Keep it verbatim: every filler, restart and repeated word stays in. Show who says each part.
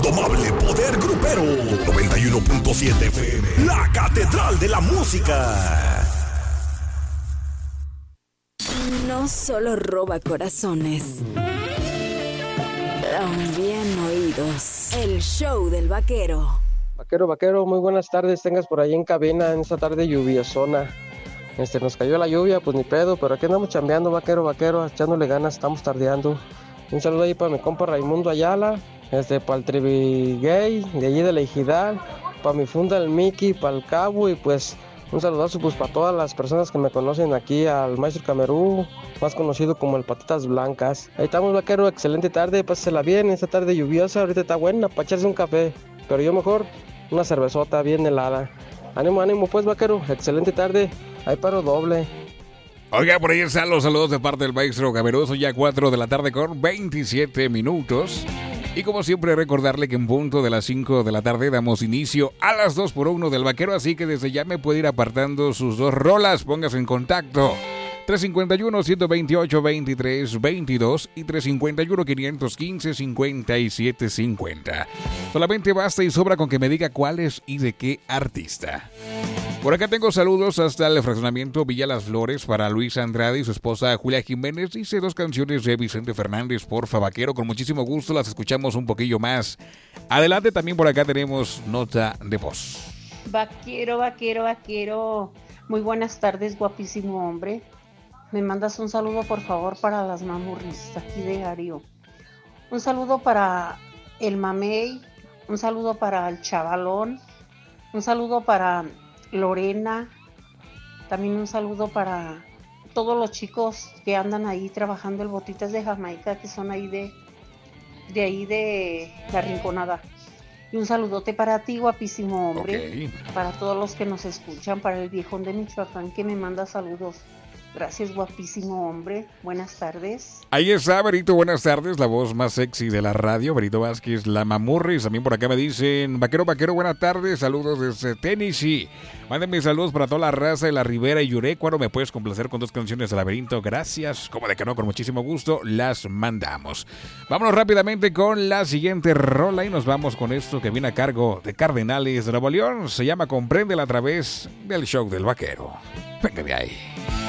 Speaker 1: indomable poder grupero. noventa y uno punto siete F M, la catedral de la música.
Speaker 2: No solo roba corazones, también oídos. El show del vaquero.
Speaker 3: Vaquero, vaquero, muy buenas tardes. Tengas por ahí en cabina en esta tarde lluviosona. Este, nos cayó la lluvia, pues ni pedo, pero aquí andamos chambeando, vaquero, vaquero, echándole ganas, estamos tardeando. Un saludo ahí para mi compa Raimundo Ayala, este, para el Trivi Gay, de allí de la Ejidal, para mi funda el Mickey, para el Cabo, y pues un saludazo pues para todas las personas que me conocen aquí, al Maestro Camerú, más conocido como el Patitas Blancas. Ahí estamos, vaquero, excelente tarde, pásela bien, esta tarde lluviosa, ahorita está buena para echarse un café, pero yo mejor una cervezota bien helada. Ánimo, ánimo pues, vaquero, excelente tarde, ahí paro doble.
Speaker 4: Oiga, por ahí están los saludos de parte del Maestro Camerú, son ya cuatro de la tarde con veintisiete minutos. Y como siempre, recordarle que en punto de las cinco de la tarde damos inicio a las dos por uno del vaquero, así que desde ya me puede ir apartando sus dos rolas, póngase en contacto. tres cinco uno, ciento veintiocho, veintitrés, veintidós y tres cinco uno, quinientos quince, cincuenta y siete cincuenta. Solamente basta y sobra con que me diga cuál es y de qué artista. Por acá tengo saludos hasta el fraccionamiento Villa Las Flores para Luis Andrade y su esposa Julia Jiménez. Dice dos canciones de Vicente Fernández, porfa, vaquero. Con muchísimo gusto las escuchamos un poquillo más. Adelante, también por acá tenemos nota de voz.
Speaker 5: Vaquero, vaquero, vaquero. Muy buenas tardes, guapísimo hombre. Me mandas un saludo, por favor, para las mamurris aquí de Ario. Un saludo para el mamey. Un saludo para el chavalón. Un saludo para Lorena, también un saludo para todos los chicos que andan ahí trabajando el Botitas de Jamaica, que son ahí de, de ahí de la Rinconada. Y un saludote para ti, guapísimo hombre, okay. Para todos los que nos escuchan, para el viejón de Michoacán que me manda saludos. Gracias, guapísimo hombre. Buenas tardes.
Speaker 4: Ahí está, Berito. Buenas tardes. La voz más sexy de la radio. Berito Vázquez, la mamurris. También por acá me dicen, vaquero, vaquero, buenas tardes. Saludos desde Tennessee. Mándenme saludos para toda la raza de la Ribera y Yurecuaro. Me puedes complacer con dos canciones de Laberinto. Gracias. Como de que no, con muchísimo gusto las mandamos. Vámonos rápidamente con la siguiente rola y nos vamos con esto que viene a cargo de Cardenales de Nuevo León. Se llama Compréndela a través del show del vaquero. Venga de ahí.